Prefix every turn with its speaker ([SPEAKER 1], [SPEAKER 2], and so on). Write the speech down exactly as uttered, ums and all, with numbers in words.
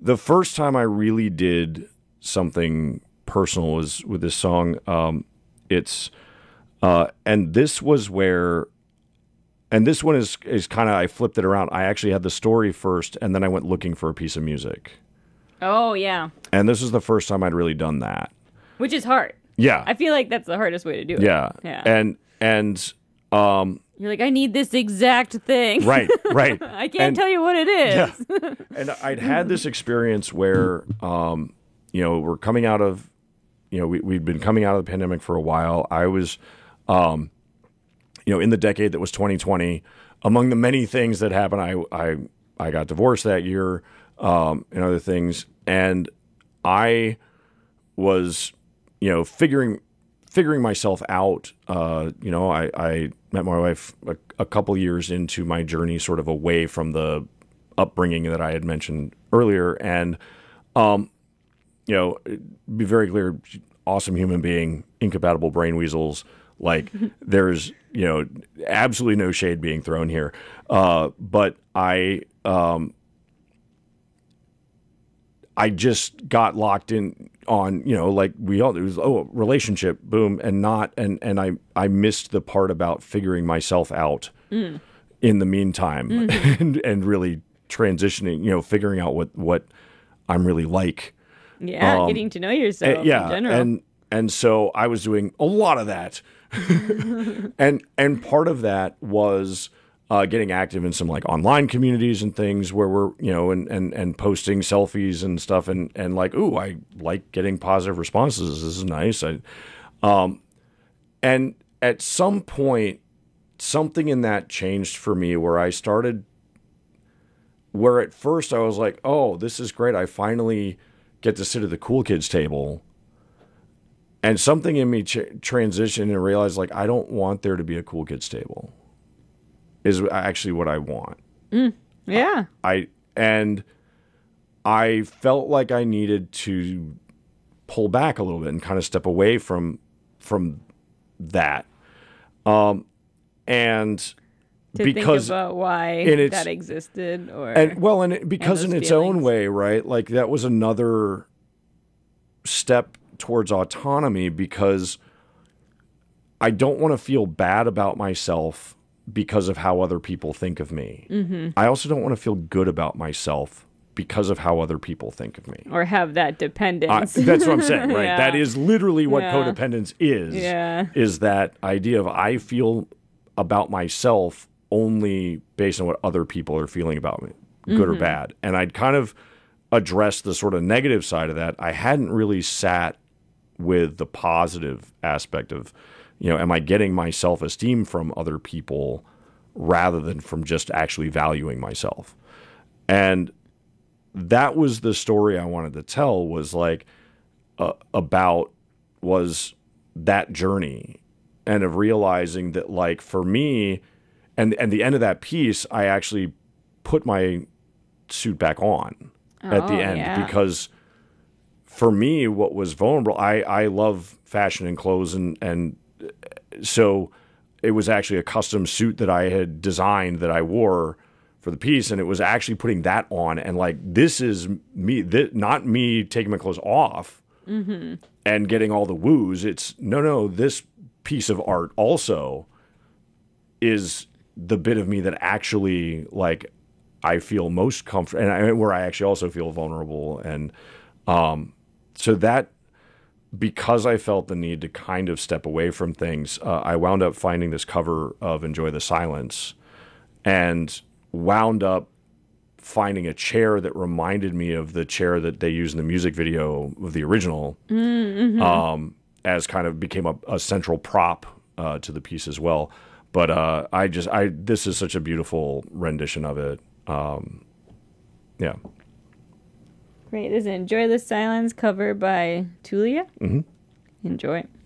[SPEAKER 1] the first time I really did something personal was with this song. Um, it's uh, and this was where, and this one is is kind of I flipped it around. I actually had the story first, and then I went looking for a piece of music.
[SPEAKER 2] Oh yeah.
[SPEAKER 1] And this is the first time I'd really done that.
[SPEAKER 2] Which is hard.
[SPEAKER 1] Yeah.
[SPEAKER 2] I feel like that's the hardest way to do it.
[SPEAKER 1] Yeah.
[SPEAKER 2] Yeah.
[SPEAKER 1] And and um.
[SPEAKER 2] You're like, I need this exact thing.
[SPEAKER 1] Right, right.
[SPEAKER 2] I can't
[SPEAKER 1] and,
[SPEAKER 2] tell you what it is.
[SPEAKER 1] Yeah. And I'd had this experience where, um, you know, we're coming out of, you know, we, we'd been coming out of the pandemic for a while. I was, um, you know, in the decade that was twenty twenty, among the many things that happened, I, I, I got divorced that year, um, and other things. And I was, you know, figuring, figuring myself out. Uh, you know, I, I met my wife a, a couple years into my journey, sort of away from the upbringing that I had mentioned earlier. And, um, you know, be very clear, awesome human being, incompatible brain weasels. Like there's, you know, absolutely no shade being thrown here. Uh, but I, um, I just got locked in on, you know, like we all, it was, oh, relationship, boom, and not, and, and I, I missed the part about figuring myself out mm. in the meantime mm-hmm. and, and really transitioning, you know, figuring out what, what I'm really like.
[SPEAKER 2] Yeah, um, getting to know yourself
[SPEAKER 1] and, yeah,
[SPEAKER 2] in general.
[SPEAKER 1] And, and so I was doing a lot of that. and, and part of that was, Uh, getting active in some like online communities and things where we're, you know, and, and, and posting selfies and stuff and, and like, ooh, I like getting positive responses. This is nice. I, um, and at some point, something in that changed for me where I started, where at first I was like, oh, this is great. I finally get to sit at the cool kids table. And something in me ch- transitioned and realized like, I don't want there to be a cool kids table. Is actually what I want.
[SPEAKER 2] Mm, yeah.
[SPEAKER 1] I and I felt like I needed to pull back a little bit and kind of step away from from that. Um, and
[SPEAKER 2] to
[SPEAKER 1] because
[SPEAKER 2] think about why
[SPEAKER 1] its,
[SPEAKER 2] that existed, or
[SPEAKER 1] and well, and it, because in its
[SPEAKER 2] feelings.
[SPEAKER 1] own way, right? Like that was another step towards autonomy because I don't want to feel bad about myself because of how other people think of me. Mm-hmm. I also don't want to feel good about myself because of how other people think of me.
[SPEAKER 2] Or have that dependence.
[SPEAKER 1] Uh, that's what I'm saying, right?
[SPEAKER 2] Yeah.
[SPEAKER 1] That is literally what
[SPEAKER 2] yeah.
[SPEAKER 1] codependence is.
[SPEAKER 2] Yeah.
[SPEAKER 1] Is that idea of I feel about myself only based on what other people are feeling about me, good mm-hmm. or bad. And I'd kind of addressed the sort of negative side of that. I hadn't really sat with the positive aspect of, you know, am I getting my self-esteem from other people rather than from just actually valuing myself? And that was the story I wanted to tell was like uh, about was that journey and of realizing that like for me and, and the end of that piece, I actually put my suit back on oh, at the end
[SPEAKER 2] yeah.
[SPEAKER 1] because for me, what was vulnerable, I, I love fashion and clothes and, and, so it was actually a custom suit that I had designed that I wore for the piece. And it was actually putting that on and like, this is me, th- not me taking my clothes off mm-hmm. and getting all the woos. It's no, no, this piece of art also is the bit of me that actually like, I feel most comfortable and I, where I actually also feel vulnerable. And um, so that, because I felt the need to kind of step away from things, uh, I wound up finding this cover of Enjoy the Silence and wound up finding a chair that reminded me of the chair that they used in the music video of the original mm-hmm. um, as kind of became a, a central prop uh, to the piece as well. But uh, I just, I this is such a beautiful rendition of it. Um, yeah.
[SPEAKER 2] Great. This is Enjoy the Silence cover by Tulia.
[SPEAKER 1] Mm-hmm.
[SPEAKER 2] Enjoy.